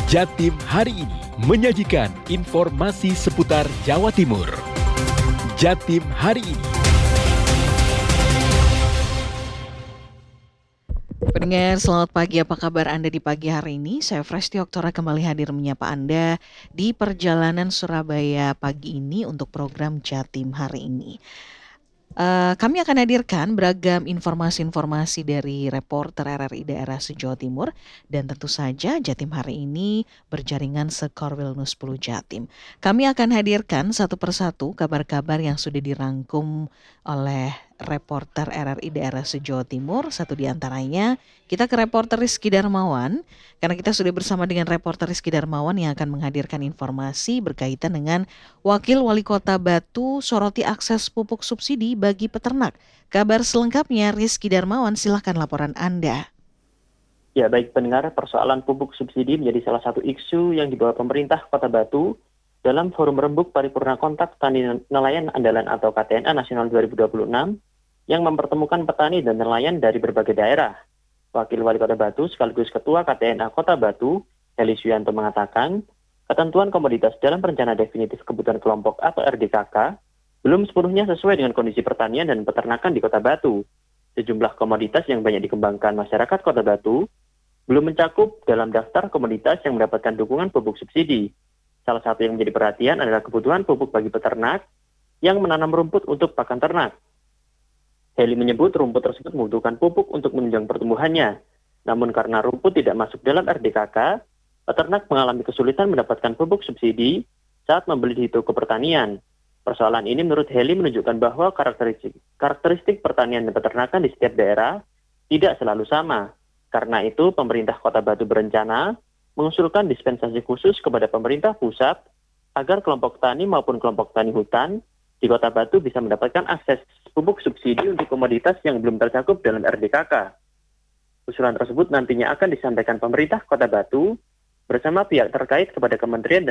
Jatim hari ini menyajikan informasi seputar Jawa Timur. Jatim hari ini. Pendengar, selamat pagi. Apa kabar Anda di pagi hari ini? Saya Fresti Oktora kembali hadir menyapa Anda di perjalanan Surabaya pagi ini untuk program Jatim hari ini. Kami akan hadirkan beragam informasi-informasi dari reporter RRI daerah se-Jawa Timur dan tentu saja Jatim hari ini berjaringan se-Korwil-Nus 10 Jatim. Kami akan hadirkan satu persatu kabar-kabar yang sudah dirangkum oleh reporter RRI daerah se-Jawa Timur. Satu di antaranya kita ke reporter Rizky Darmawan karena kita sudah bersama dengan reporter Rizky Darmawan yang akan menghadirkan informasi berkaitan dengan Wakil Wali Kota Batu soroti akses pupuk subsidi bagi peternak. Kabar selengkapnya Rizky Darmawan, silahkan laporan Anda. Ya, baik pendengar, persoalan pupuk subsidi menjadi salah satu isu yang dibawa pemerintah Kota Batu dalam Forum Rembuk Paripurna Kontak Tani Nelayan Andalan atau KTNA Nasional 2026 yang mempertemukan petani dan nelayan dari berbagai daerah. Wakil Wali Kota Batu sekaligus Ketua KTNA Kota Batu, Heli Suyanto mengatakan, ketentuan komoditas dalam Rencana Definitif Kebutuhan Kelompok atau RDKK belum sepenuhnya sesuai dengan kondisi pertanian dan peternakan di Kota Batu. Sejumlah komoditas yang banyak dikembangkan masyarakat Kota Batu belum mencakup dalam daftar komoditas yang mendapatkan dukungan pupuk subsidi. Salah satu yang menjadi perhatian adalah kebutuhan pupuk bagi peternak yang menanam rumput untuk pakan ternak. Heli menyebut rumput tersebut membutuhkan pupuk untuk menunjang pertumbuhannya. Namun karena rumput tidak masuk dalam RDKK, peternak mengalami kesulitan mendapatkan pupuk subsidi saat membeli di toko pertanian. Persoalan ini menurut Heli menunjukkan bahwa karakteristik pertanian dan peternakan di setiap daerah tidak selalu sama. Karena itu, pemerintah Kota Batu berencana mengusulkan dispensasi khusus kepada pemerintah pusat agar kelompok tani maupun kelompok tani hutan di Kota Batu bisa mendapatkan akses pupuk subsidi untuk komoditas yang belum tercakup dalam RDKK. Usulan tersebut nantinya akan disampaikan pemerintah Kota Batu bersama pihak terkait kepada Kementerian